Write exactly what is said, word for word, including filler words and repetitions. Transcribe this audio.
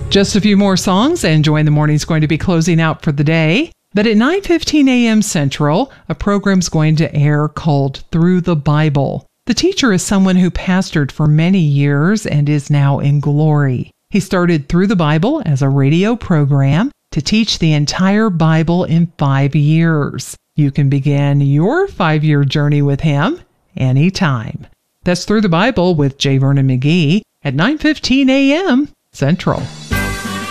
Just a few more songs and Joy in the Morning is going to be closing out for the day. But at nine fifteen a.m. Central, a program's going to air called Through the Bible. The teacher is someone who pastored for many years and is now in glory. He started Through the Bible as a radio program to teach the entire Bible in five years. You can begin your five-year journey with him anytime. That's Through the Bible with J. Vernon McGee at nine fifteen a.m. Central.